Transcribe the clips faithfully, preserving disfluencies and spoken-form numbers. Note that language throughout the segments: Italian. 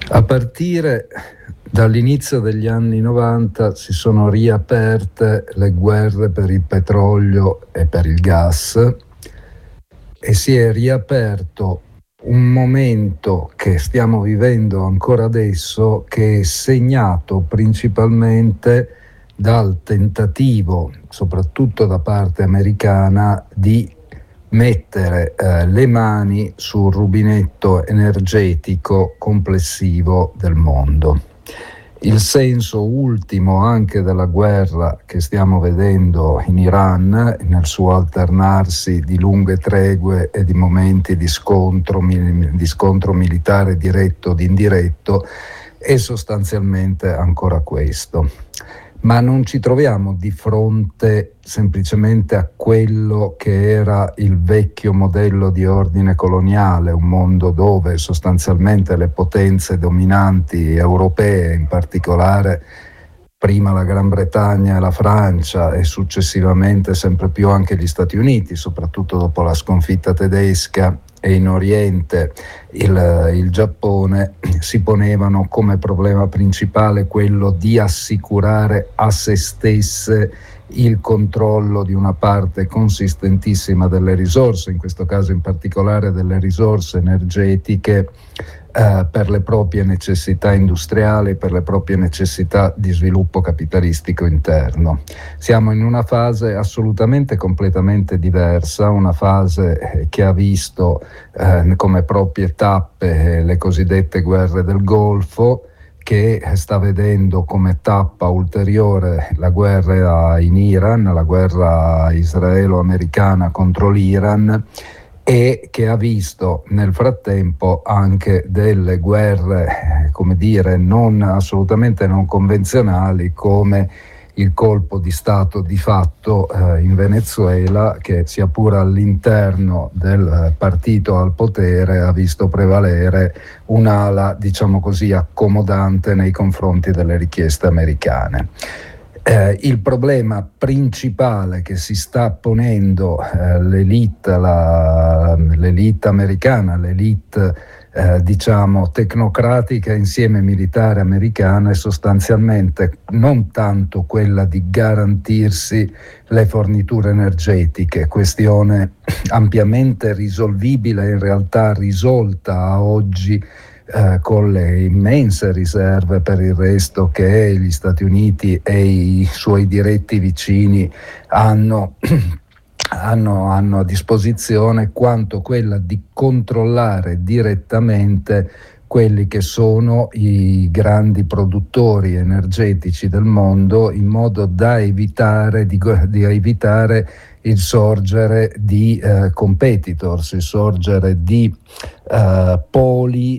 A partire dall'inizio degli anni novanta si sono riaperte le guerre per il petrolio e per il gas e si è riaperto un momento che stiamo vivendo ancora adesso, che è segnato principalmente dal tentativo, soprattutto da parte americana, di mettere eh, le mani sul rubinetto energetico complessivo del mondo. Il senso ultimo anche della guerra che stiamo vedendo in Iran, nel suo alternarsi di lunghe tregue e di momenti di scontro, di scontro militare diretto ed indiretto, è sostanzialmente ancora questo. Ma non ci troviamo di fronte semplicemente a quello che era il vecchio modello di ordine coloniale, un mondo dove sostanzialmente le potenze dominanti europee, in particolare prima la Gran Bretagna e la Francia e successivamente sempre più anche gli Stati Uniti, soprattutto dopo la sconfitta tedesca, e in Oriente il, il Giappone, si ponevano come problema principale quello di assicurare a se stesse il controllo di una parte consistentissima delle risorse, in questo caso in particolare delle risorse energetiche, eh, per le proprie necessità industriali, per le proprie necessità di sviluppo capitalistico interno. Siamo in una fase assolutamente completamente diversa, una fase che ha visto eh, come proprie tappe le cosiddette guerre del Golfo, che sta vedendo come tappa ulteriore la guerra in Iran, la guerra israelo-americana contro l'Iran, e che ha visto nel frattempo anche delle guerre, come dire, non assolutamente non convenzionali, come il colpo di Stato di fatto eh, in Venezuela, che sia pure all'interno del partito al potere ha visto prevalere un'ala, diciamo così, accomodante nei confronti delle richieste americane. Eh, il problema principale che si sta ponendo eh, l'elite, la, l'elite americana, l'elite eh, diciamo tecnocratica insieme militare americana, è sostanzialmente non tanto quella di garantirsi le forniture energetiche, questione ampiamente risolvibile, in realtà risolta a oggi Eh, con le immense riserve per il resto che gli Stati Uniti e i suoi diretti vicini hanno, hanno, hanno a disposizione, quanto quella di controllare direttamente quelli che sono i grandi produttori energetici del mondo, in modo da evitare di, di evitare il sorgere di eh, competitors, il sorgere di eh, poli,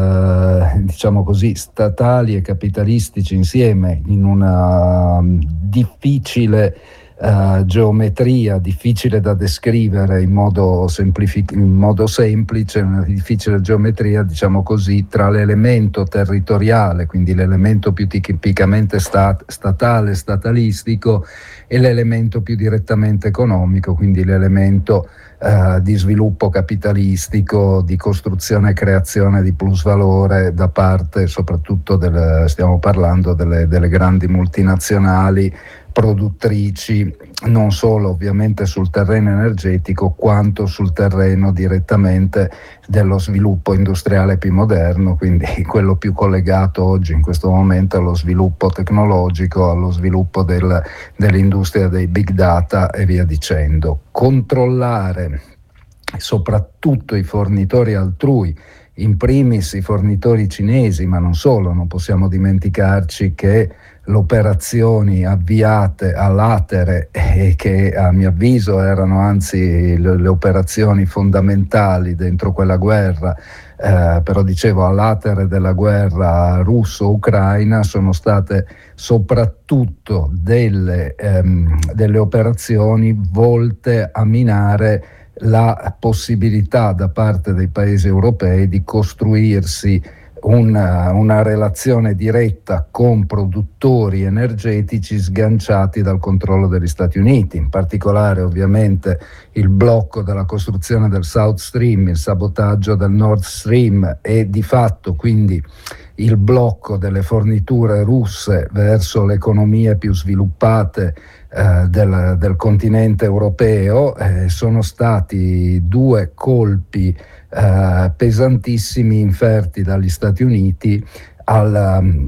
eh, diciamo così, statali e capitalistici insieme in una um, difficile Uh, geometria, difficile da descrivere in modo, semplific- in modo semplice, una difficile geometria, diciamo così, tra l'elemento territoriale, quindi l'elemento più tipicamente stat- statale, statalistico, e l'elemento più direttamente economico, quindi l'elemento uh, di sviluppo capitalistico, di costruzione e creazione di plusvalore da parte soprattutto del, stiamo parlando delle, delle grandi multinazionali produttrici, non solo ovviamente sul terreno energetico, quanto sul terreno direttamente dello sviluppo industriale più moderno, quindi quello più collegato oggi in questo momento allo sviluppo tecnologico, allo sviluppo del, dell'industria dei big data e via dicendo. Controllare soprattutto i fornitori altrui, in primis i fornitori cinesi, ma non solo, non possiamo dimenticarci che le operazioni avviate a latere e che a mio avviso erano anzi le, le operazioni fondamentali dentro quella guerra, eh, però dicevo a latere della guerra russo-ucraina, sono state soprattutto delle, ehm, delle operazioni volte a minare la possibilità da parte dei paesi europei di costruirsi Una, una relazione diretta con produttori energetici sganciati dal controllo degli Stati Uniti, in particolare ovviamente il blocco della costruzione del South Stream, il sabotaggio del Nord Stream e di fatto quindi il blocco delle forniture russe verso le economie più sviluppate eh, del, del continente europeo. Eh, sono stati due colpi eh, pesantissimi inferti dagli Stati Uniti al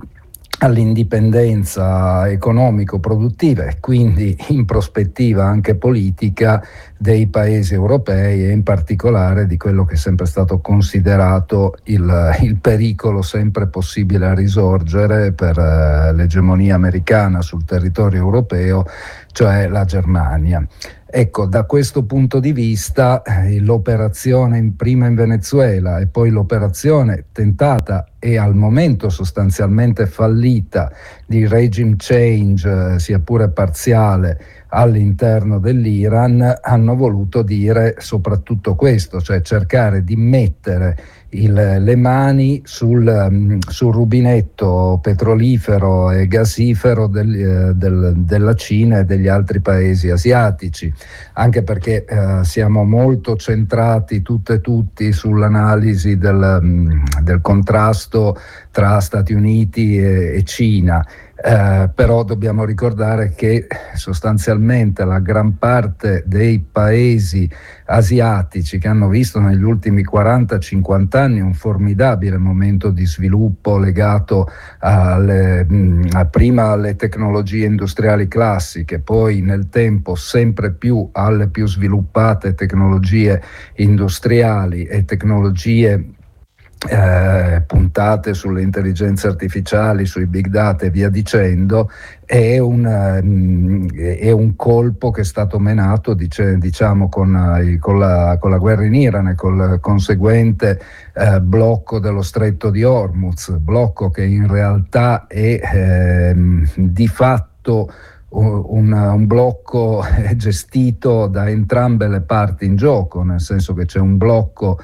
all'indipendenza economico-produttiva e quindi in prospettiva anche politica dei paesi europei, e in particolare di quello che è sempre stato considerato il, il pericolo sempre possibile a risorgere per uh, l'egemonia americana sul territorio europeo, cioè la Germania. Ecco, da questo punto di vista eh, l'operazione in, prima in Venezuela e poi l'operazione tentata e al momento sostanzialmente fallita di regime change, eh, sia pure parziale, all'interno dell'Iran, hanno voluto dire soprattutto questo, cioè cercare di mettere il, le mani sul, um, sul rubinetto petrolifero e gasifero del, eh, del, della Cina e degli altri paesi asiatici, anche perché eh, siamo molto centrati tutte e tutti sull'analisi del, um, del contrasto tra Stati Uniti e, e Cina. Eh, però dobbiamo ricordare che sostanzialmente la gran parte dei paesi asiatici che hanno visto negli ultimi quaranta cinquanta anni un formidabile momento di sviluppo legato alle, a prima alle tecnologie industriali classiche, poi nel tempo sempre più alle più sviluppate tecnologie industriali e tecnologie Eh, puntate sulle intelligenze artificiali, sui big data e via dicendo, è un, eh, è un colpo che è stato menato dice, diciamo con, eh, con, la, con la guerra in Iran e col conseguente eh, blocco dello stretto di Hormuz, blocco che in realtà è eh, di fatto Un, un blocco gestito da entrambe le parti in gioco, nel senso che c'è un blocco,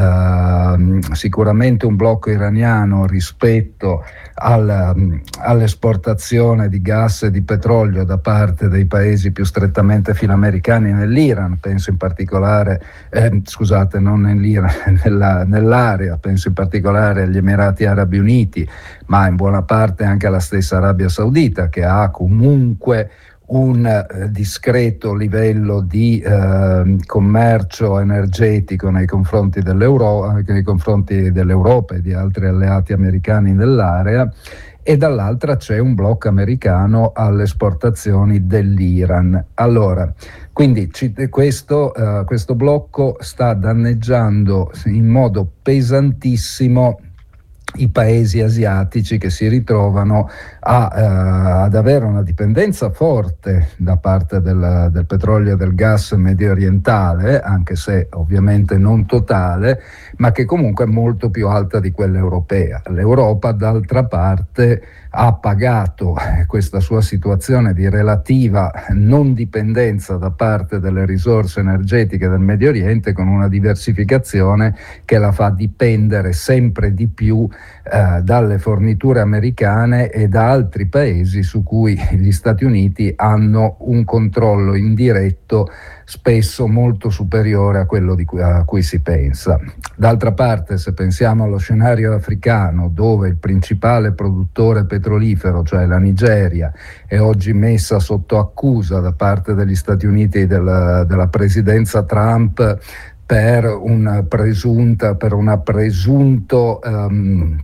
eh, sicuramente un blocco iraniano rispetto al, all'esportazione di gas e di petrolio da parte dei paesi più strettamente filamericani nell'Iran, penso in particolare, eh, scusate, non nell'Iran, nella, nell'area, penso in particolare agli Emirati Arabi Uniti, ma in buona parte anche alla stessa Arabia Saudita, che ha comunque un eh, discreto livello di eh, commercio energetico nei confronti dell'Euro- nei confronti dell'Europa e di altri alleati americani nell'area, e dall'altra c'è un blocco americano alle esportazioni dell'Iran. Allora, quindi questo, uh, questo blocco sta danneggiando in modo pesantissimo i paesi asiatici, che si ritrovano a, uh, ad avere una dipendenza forte da parte del, del petrolio e del gas medio orientale, anche se ovviamente non totale, ma che comunque è molto più alta di quella europea. L'Europa, d'altra parte, ha pagato questa sua situazione di relativa non dipendenza da parte delle risorse energetiche del Medio Oriente con una diversificazione che la fa dipendere sempre di più eh, dalle forniture americane e da altri paesi su cui gli Stati Uniti hanno un controllo indiretto spesso molto superiore a quello di cui, a cui si pensa. D'altra parte, se pensiamo allo scenario africano, dove il principale produttore petrolifero, cioè la Nigeria, è oggi messa sotto accusa da parte degli Stati Uniti della, della presidenza Trump per una presunta, per una presunto um,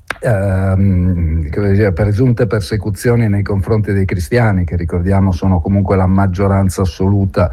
Um, dire, presunte persecuzioni nei confronti dei cristiani, che ricordiamo sono comunque la maggioranza assoluta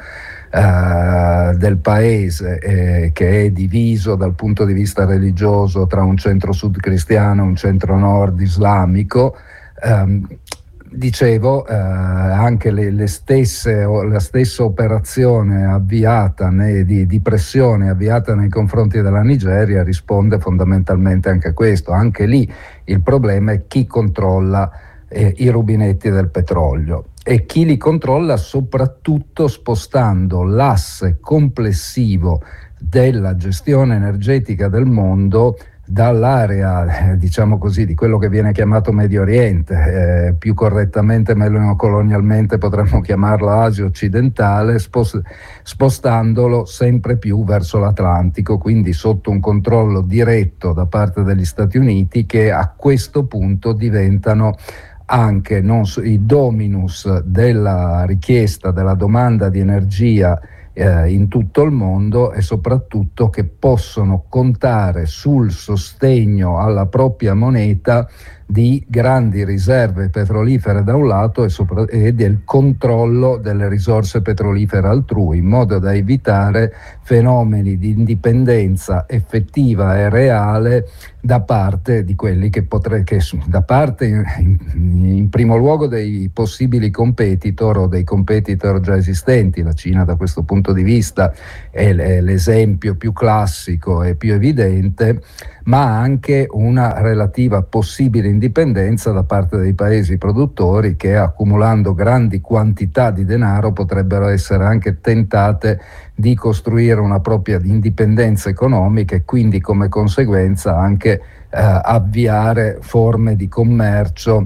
uh, del paese, eh, che è diviso dal punto di vista religioso tra un centro-sud cristiano e un centro-nord islamico. Um, Dicevo, eh, anche le, le stesse, la stessa operazione avviata nei, di, di pressione avviata nei confronti della Nigeria risponde fondamentalmente anche a questo. Anche lì il problema è chi controlla eh, i rubinetti del petrolio, e chi li controlla soprattutto spostando l'asse complessivo della gestione energetica del mondo dall'area, eh, diciamo così, di quello che viene chiamato Medio Oriente, eh, più correttamente, meno colonialmente potremmo chiamarla Asia occidentale, spost- spostandolo sempre più verso l'Atlantico, quindi sotto un controllo diretto da parte degli Stati Uniti, che a questo punto diventano anche non so, i dominus della richiesta, della domanda di energia eh, in tutto il mondo, e soprattutto che possono contare sul sostegno alla propria moneta di grandi riserve petrolifere da un lato e, sopra, e del controllo delle risorse petrolifere altrui, in modo da evitare fenomeni di indipendenza effettiva e reale da parte di quelli che potrei, che da parte in, in primo luogo dei possibili competitor o dei competitor già esistenti. La Cina da questo punto di vista è l'esempio più classico e più evidente, ma anche una relativa possibile indipendenza da parte dei paesi produttori che, accumulando grandi quantità di denaro, potrebbero essere anche tentate di costruire una propria indipendenza economica e quindi come conseguenza anche eh, avviare forme di commercio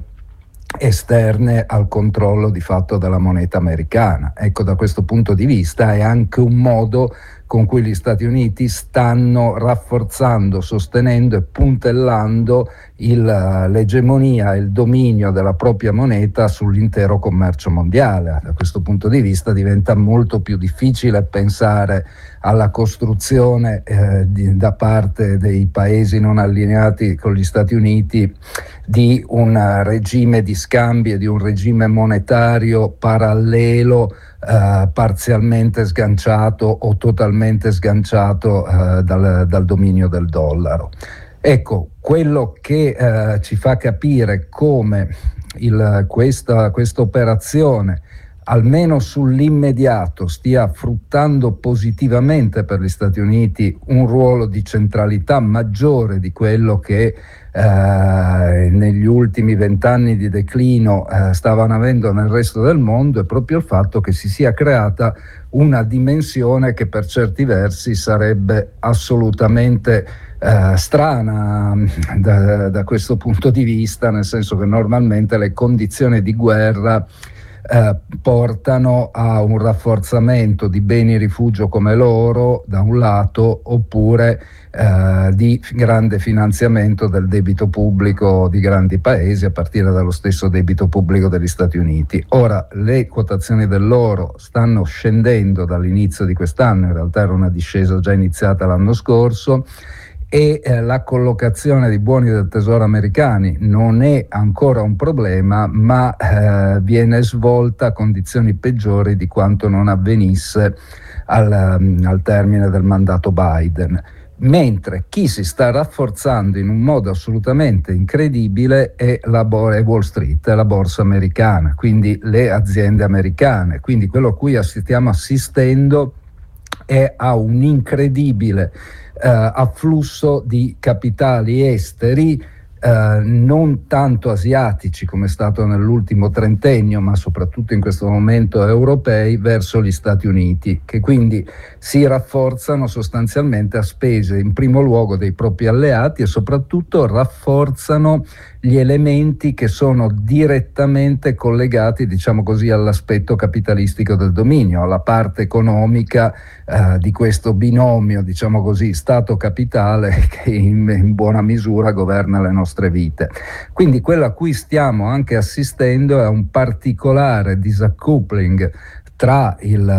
esterne al controllo di fatto della moneta americana. Ecco, da questo punto di vista è anche un modo con cui gli Stati Uniti stanno rafforzando, sostenendo e puntellando il, l'egemonia e il dominio della propria moneta sull'intero commercio mondiale. Da questo punto di vista diventa molto più difficile pensare alla costruzione eh, di, da parte dei paesi non allineati con gli Stati Uniti di un regime di scambi e di un regime monetario parallelo, eh, parzialmente sganciato o totalmente sganciato eh, dal, dal dominio del dollaro. Ecco, quello che eh, ci fa capire come il, questa operazione, almeno sull'immediato, stia fruttando positivamente per gli Stati Uniti un ruolo di centralità maggiore di quello che eh, negli ultimi vent'anni di declino eh, stavano avendo nel resto del mondo, è proprio il fatto che si sia creata una dimensione che per certi versi sarebbe assolutamente eh, strana da, da questo punto di vista, nel senso che normalmente le condizioni di guerra Eh, portano a un rafforzamento di beni rifugio come l'oro da un lato, oppure eh, di grande finanziamento del debito pubblico di grandi paesi, a partire dallo stesso debito pubblico degli Stati Uniti. Ora le quotazioni dell'oro stanno scendendo dall'inizio di quest'anno, in realtà era una discesa già iniziata l'anno scorso, e eh, la collocazione di buoni del tesoro americani non è ancora un problema, ma eh, viene svolta a condizioni peggiori di quanto non avvenisse al, al termine del mandato Biden. Mentre chi si sta rafforzando in un modo assolutamente incredibile è la è Wall Street, è la borsa americana, quindi le aziende americane. Quindi quello a cui stiamo assistendo è a un incredibile Uh, afflusso di capitali esteri, uh, non tanto asiatici come è stato nell'ultimo trentennio, ma soprattutto in questo momento europei, verso gli Stati Uniti, che quindi si rafforzano sostanzialmente a spese in primo luogo dei propri alleati e soprattutto rafforzano gli elementi che sono direttamente collegati, diciamo così, all'aspetto capitalistico del dominio, alla parte economica eh, di questo binomio, diciamo così, Stato-capitale, che in, in buona misura governa le nostre vite. Quindi quello a cui stiamo anche assistendo è un particolare discoupling tra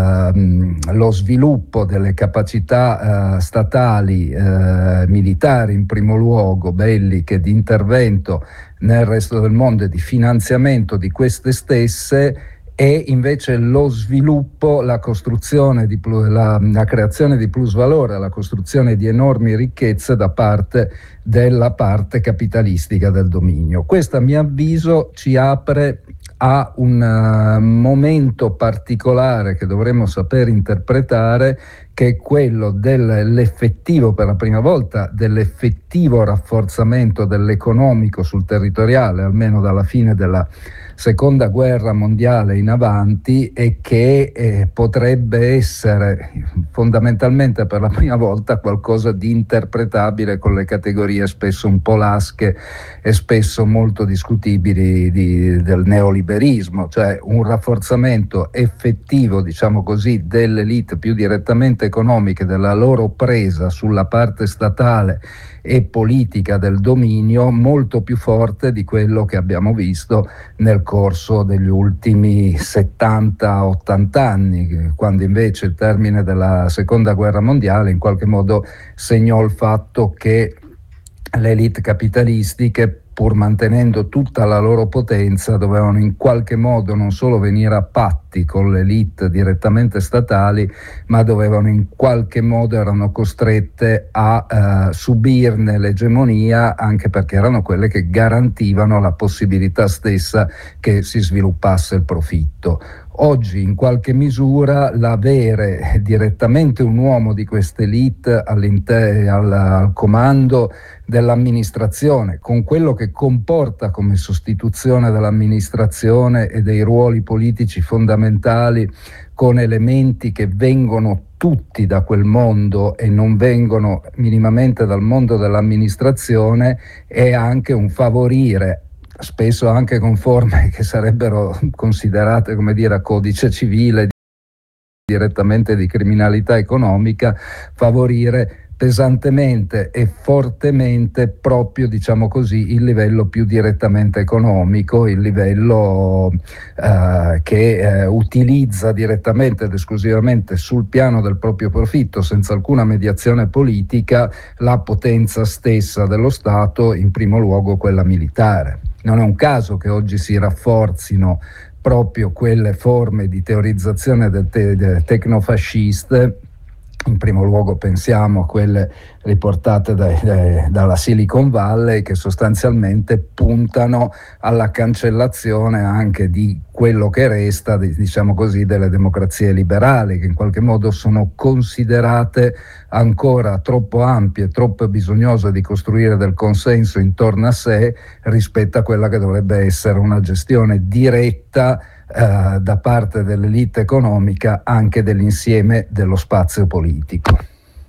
il, lo sviluppo delle capacità uh, statali, uh, militari in primo luogo, belliche, di intervento nel resto del mondo e di finanziamento di queste stesse, e invece lo sviluppo, la costruzione di la, la creazione di plusvalore, la costruzione di enormi ricchezze da parte della parte capitalistica del dominio. Questo, a mio avviso, ci apre a un uh, momento particolare che dovremmo saper interpretare, che è quello dell'effettivo, per la prima volta, dell'effettivo rafforzamento dell'economico sul territoriale, almeno dalla fine della Seconda Guerra Mondiale in avanti, e che eh, potrebbe essere fondamentalmente per la prima volta qualcosa di interpretabile con le categorie spesso un po' lasche e spesso molto discutibili di, del neoliberismo, cioè un rafforzamento effettivo, diciamo così, delle elite più direttamente economiche, della loro presa sulla parte statale e politica del dominio, molto più forte di quello che abbiamo visto nel corso degli ultimi settanta ottanta anni, quando invece il termine della Seconda Guerra Mondiale in qualche modo segnò il fatto che le elite capitalistiche, pur mantenendo tutta la loro potenza, dovevano in qualche modo non solo venire a patti con le elite direttamente statali, ma dovevano in qualche modo, erano costrette a eh, subirne l'egemonia, anche perché erano quelle che garantivano la possibilità stessa che si sviluppasse il profitto. Oggi in qualche misura l'avere direttamente un uomo di queste elite al, al comando dell'amministrazione, con quello che comporta come sostituzione dell'amministrazione e dei ruoli politici fondamentali, con elementi che vengono tutti da quel mondo e non vengono minimamente dal mondo dell'amministrazione, è anche un favorire, spesso anche con forme che sarebbero considerate, come dire, a codice civile, direttamente di criminalità economica, favorire pesantemente e fortemente proprio, diciamo così, il livello più direttamente economico, il livello eh, che eh, utilizza direttamente ed esclusivamente sul piano del proprio profitto, senza alcuna mediazione politica, la potenza stessa dello Stato, in primo luogo quella militare. Non è un caso che oggi si rafforzino proprio quelle forme di teorizzazione del te- de- tecnofasciste. In primo luogo pensiamo a quelle riportate dai, dai, dalla Silicon Valley, che sostanzialmente puntano alla cancellazione anche di quello che resta, diciamo così, delle democrazie liberali, che in qualche modo sono considerate ancora troppo ampie, troppo bisognose di costruire del consenso intorno a sé rispetto a quella che dovrebbe essere una gestione diretta eh, da parte dell'elite economica anche dell'insieme dello spazio politico.